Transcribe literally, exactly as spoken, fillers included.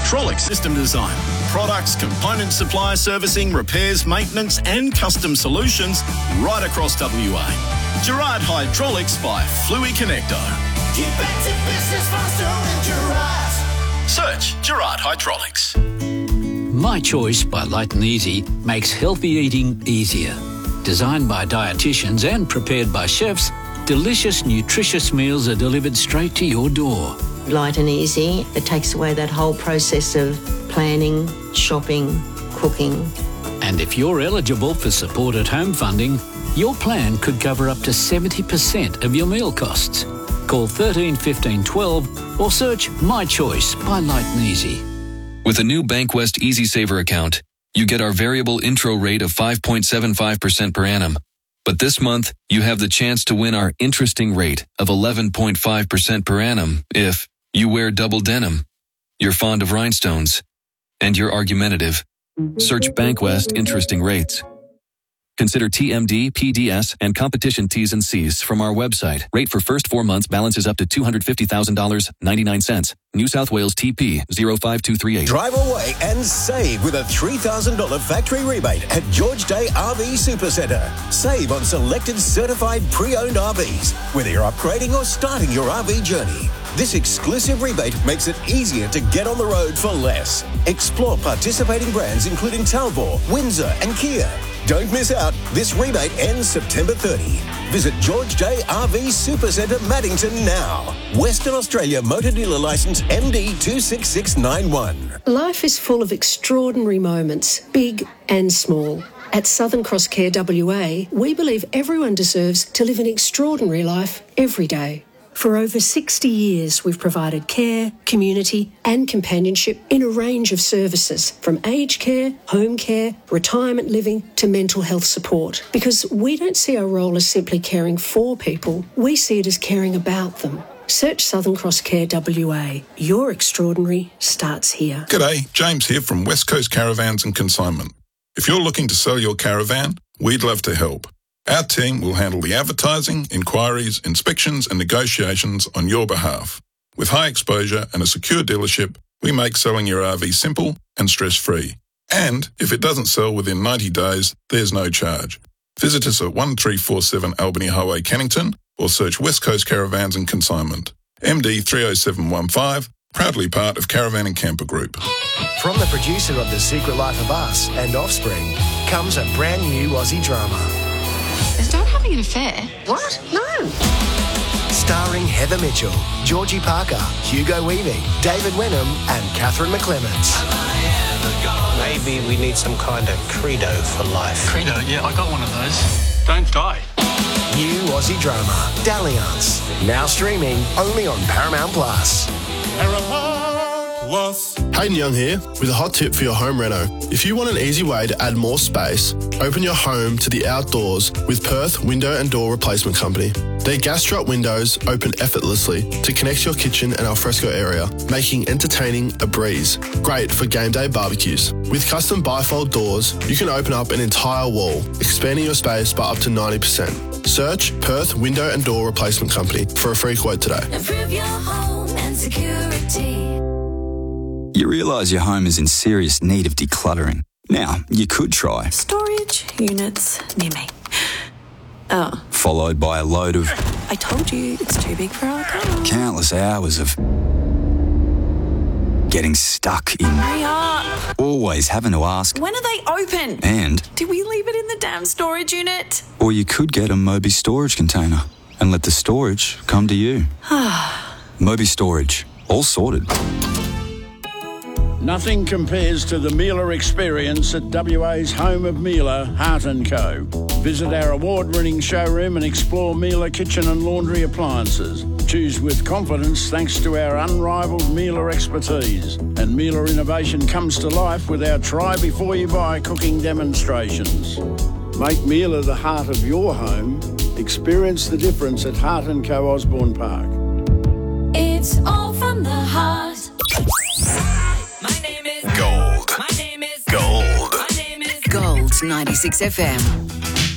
Hydraulic system design, products, component supply, servicing, repairs, maintenance and custom solutions right across W A. Gerard Hydraulics by Fluid Connecto. Get back to business faster in Gerard. Search Gerard Hydraulics. My Choice by Light and Easy makes healthy eating easier. Designed by dietitians and prepared by chefs, delicious, nutritious meals are delivered straight to your door. Light and easy. It takes away that whole process of planning, shopping, cooking. And if you're eligible for supported home funding, your plan could cover up to seventy percent of your meal costs. Call thirteen fifteen twelve or search My Choice by Light and Easy. With a new Bankwest Easy Saver account, you get our variable intro rate of five point seven five percent per annum. But this month, you have the chance to win our interesting rate of eleven point five percent per annum if you wear double denim, you're fond of rhinestones, and you're argumentative. Search Bankwest Interesting Rates. Consider T M D, P D S, and competition T's and C's from our website. Rate for first four months balances up to two hundred fifty thousand dollars and ninety-nine cents. New South Wales T P zero five two three eight. Drive away and save with a three thousand dollars factory rebate at George Day R V Supercentre. Save on selected certified pre-owned R Vs, whether you're upgrading or starting your R V journey. This exclusive rebate makes it easier to get on the road for less. Explore participating brands including Talbot, Windsor and Kia. Don't miss out. This rebate ends September thirtieth. Visit George Day R V Supercentre Maddington now. Western Australia Motor Dealer Licence M D two six six nine one. Life is full of extraordinary moments, big and small. At Southern Cross Care W A, we believe everyone deserves to live an extraordinary life every day. For over sixty years, we've provided care, community and companionship in a range of services, from aged care, home care, retirement living to mental health support. Because we don't see our role as simply caring for people, we see it as caring about them. Search Southern Cross Care W A. Your extraordinary starts here. G'day, James here from West Coast Caravans and Consignment. If you're looking to sell your caravan, we'd love to help. Our team will handle the advertising, inquiries, inspections and negotiations on your behalf. With high exposure and a secure dealership, we make selling your R V simple and stress-free. And if it doesn't sell within ninety days, there's no charge. Visit us at one three four seven Albany Highway, Cannington, or search West Coast Caravans and Consignment. M D three oh seven one five, proudly part of Caravan and Camper Group. From the producer of The Secret Life of Us and Offspring comes a brand new Aussie drama. Is Dad having an affair? What? No. Starring Heather Mitchell, Georgie Parker, Hugo Weaving, David Wenham and Catherine McClements. Maybe we need some kind of credo for life. Credo? Yeah, I got one of those. Don't die. New Aussie drama, Dalliance. Now streaming only on Paramount Plus. Hayden Young here with a hot tip for your home reno. If you want an easy way to add more space, open your home to the outdoors with Perth Window and Door Replacement Company. Their gas drop windows open effortlessly to connect your kitchen and alfresco area, making entertaining a breeze. Great for game day barbecues. With custom bifold doors, you can open up an entire wall, expanding your space by up to ninety percent. Search Perth Window and Door Replacement Company for a free quote today. Improve your home and security. You realise your home is in serious need of decluttering. Now, you could try storage units near me. Oh. Followed by a load of... I told you, it's too big for our car. Countless hours of... getting stuck in... Hurry up. Always having to ask... When are they open? And... did we leave it in the damn storage unit? Or you could get a Moby storage container and let the storage come to you. Moby Storage. All sorted. Nothing compares to the Miele experience at W A's home of Miele, Hart and Co. Visit our award-winning showroom and explore Miele kitchen and laundry appliances. Choose with confidence thanks to our unrivaled Miele expertise. And Miele innovation comes to life with our try before you buy cooking demonstrations. Make Miele the heart of your home. Experience the difference at Hart and Co Osborne Park. It's all from the heart. Gold. My name is Gold. Gold ninety-six F M.